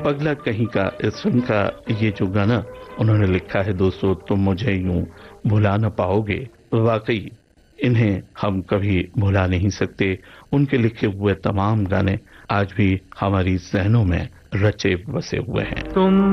पगला कहीं का इस फिल्म का ये जो गाना उन्होंने लिखा है दोस्तों, तुम मुझे यूं भुला न पाओगे, वाकई इन्हें हम कभी भुला नहीं सकते। उनके लिखे हुए तमाम गाने आज भी हमारी जहनों में रचे बसे हुए हैं।